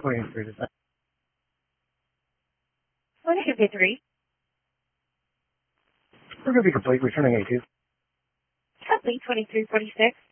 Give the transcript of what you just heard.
23 to 10. 23. We're going to be complete. Returning A2. Complete 2346.